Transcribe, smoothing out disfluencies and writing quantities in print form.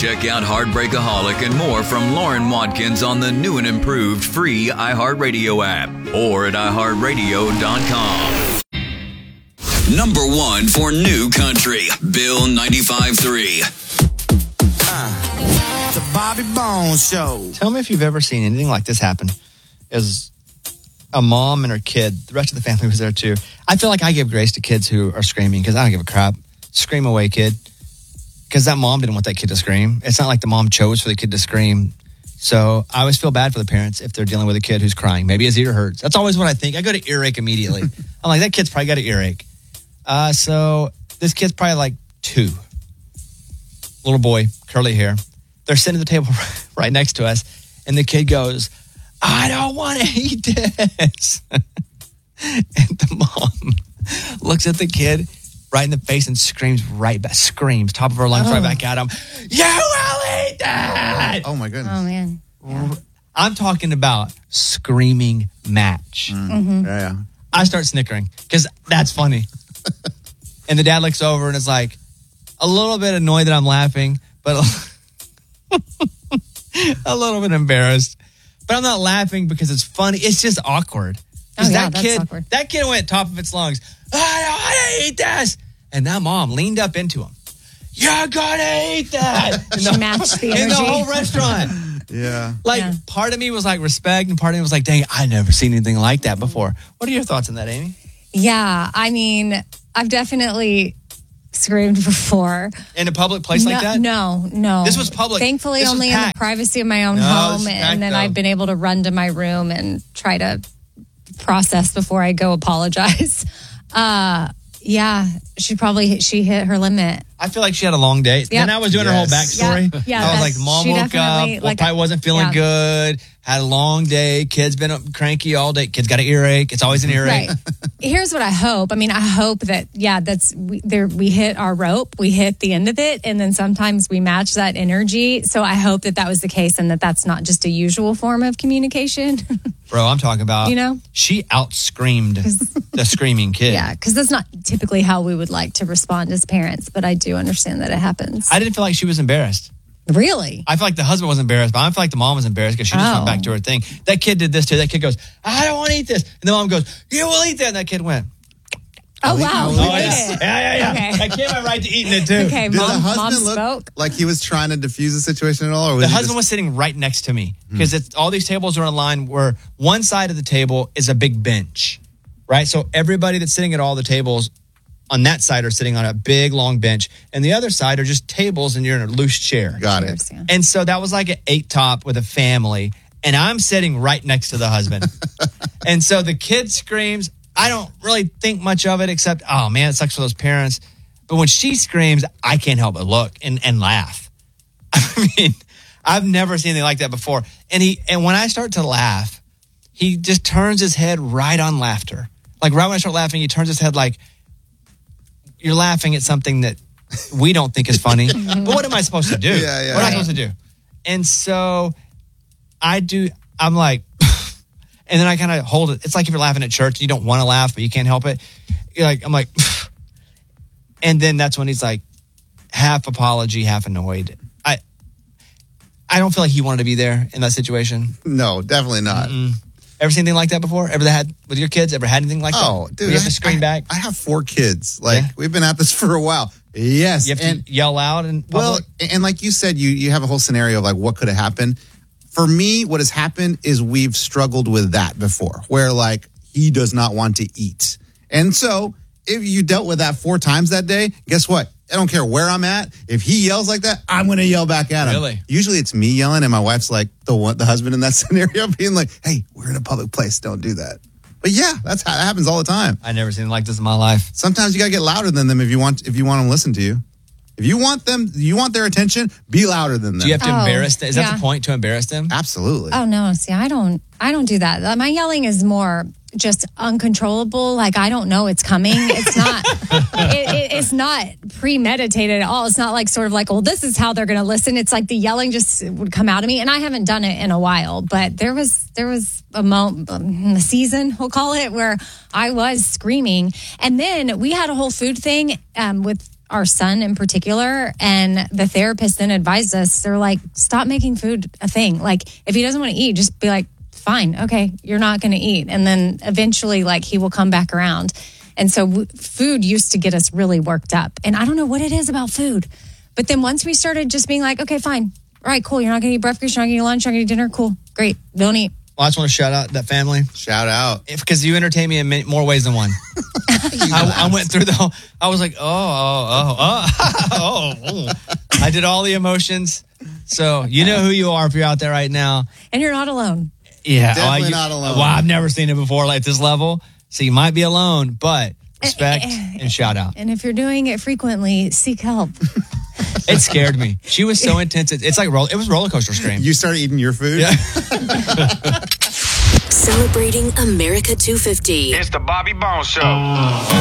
Check out Heartbreakaholic and more from Lauren Watkins on the new and improved free iHeartRadio app or at iHeartRadio.com. Number one for new country, Bill 95.3. The Bobby Bones Show. Tell me if you've ever seen anything like this happen. As a mom and her kid, the rest of the family was there too. I feel like I give grace to kids who are screaming because I don't give a crap. Scream away, kid. Because that mom didn't want that kid to scream. It's not like the mom chose for the kid to scream. So I always feel bad for the parents if they're dealing with a kid who's crying. Maybe his ear hurts. That's always what I think. I go to earache immediately. I'm like, that kid's probably got an earache. So this kid's probably like 2. Little boy, curly hair. They're sitting at the table right next to us. And the kid goes, I don't want to eat this. And the mom looks at the kid right in the face and screams right back. Screams, top of her lungs, right back at him. You will eat that! Oh, my goodness. Oh, man. Yeah. I'm talking about screaming match. Mm-hmm. Yeah. I start snickering because that's funny. And the dad looks over and is like a little bit annoyed that I'm laughing, but a little bit embarrassed. But I'm not laughing because it's funny. It's just awkward. Because that kid went top of its lungs. I don't want to eat this. And that mom leaned up into him. You're going to eat that. She matched the energy. In the whole restaurant. Yeah. Part of me was like respect, and part of me was like, dang, I've never seen anything like that before. What are your thoughts on that, Amy? Yeah, I mean, I've definitely screamed before. In a public place like that? No. This was public. Thankfully, this only in the privacy of my own home. And then I've been able to run to my room and try to process before I go apologize. Yeah, she hit her limit. I feel like she had a long day. Then I was doing her whole backstory. Yeah, I was like, mom woke up, probably wasn't feeling good, had a long day, kid's been cranky all day, kid's got an earache, it's always an earache. Right. Here's what I hope. I mean, I hope that, we hit our rope, we hit the end of it, and then sometimes we match that energy. So I hope that was the case and that that's not just a usual form of communication. Bro, I'm talking about, she out-screamed the screaming kid. Yeah, because that's not typically how we would like to respond as parents, but I do understand that it happens. I didn't feel like she was embarrassed. Really? I feel like the husband was embarrassed, but I feel like the mom was embarrassed because she just went back to her thing. That kid did this too. That kid goes, I don't want to eat this. And the mom goes, you will eat that. And that kid went. Oh, wow. Yeah. Okay. That kid went right to eating it too. Okay, Did the husband mom look spoke? like he was trying to diffuse the situation at all? Or was the husband was sitting right next to me because all these tables are in line where one side of the table is a big bench, right? So everybody that's sitting at all the tables on that side are sitting on a big, long bench. And the other side are just tables and you're in a loose chair. Got it. Yeah. And so that was like an 8-top with a family. And I'm sitting right next to the husband. And so the kid screams. I don't really think much of it except, oh, man, it sucks for those parents. But when she screams, I can't help but look and laugh. I mean, I've never seen anything like that before. And when I start to laugh, he just turns his head right on laughter. Like right when I start laughing, he turns his head like, you're laughing at something that we don't think is funny. But what am I supposed to do? What am I supposed to do? And so I'm like, and then I kind of hold it. It's like if you're laughing at church, you don't want to laugh, but you can't help it. I'm like, and then that's when he's like half apology, half annoyed. I don't feel like he wanted to be there in that situation. No, definitely not. Ever seen anything like that before? Ever had with your kids? Ever had anything like that? Oh, dude. You have to scream back? I have 4 kids. We've been at this for a while. Yes. You have to yell out and and like you said, you have a whole scenario of like what could have happened. For me, what has happened is we've struggled with that before, where like he does not want to eat. And so if you dealt with that 4 times that day, guess what? I don't care where I'm at. If he yells like that, I'm going to yell back at him. Really? Usually it's me yelling and my wife's like the husband in that scenario being like, hey, we're in a public place. Don't do that. But yeah, that happens all the time. I never seen it like this in my life. Sometimes you got to get louder than them if you want them to listen to you. If you want their attention, be louder than them. Do you have to embarrass them? Is that the point, to embarrass them? Absolutely. Oh, no. See, I don't do that. My yelling is more just uncontrollable. Like, I don't know it's coming. It's not, it's not premeditated at all. It's not like sort of like, well, this is how they're going to listen. It's like the yelling just would come out of me. And I haven't done it in a while, but there was a season, we'll call it, where I was screaming. And then we had a whole food thing with our son in particular. And the therapist then advised us, they're like, stop making food a thing. Like, if he doesn't want to eat, just be like, fine, okay, you're not going to eat. And then eventually, like, he will come back around. And so food used to get us really worked up. And I don't know what it is about food. But then once we started just being like, okay, fine. All right, cool. You're not going to eat breakfast. You're not going to eat lunch. You're not going to eat dinner. Cool. Great. Don't eat. Well, I just want to shout out that family. Shout out. Because you entertain me in more ways than one. I went through the whole, I was like, oh. I did all the emotions. So you know who you are if you're out there right now. And you're not alone. Yeah. Definitely not alone. Wow, I've never seen it before like this level. So you might be alone, but respect and shout out. And if you're doing it frequently, seek help. It scared me. She was so intense. It's like it was roller coaster scream. You started eating your food? Yeah. Celebrating America 250. It's the Bobby Bones Show.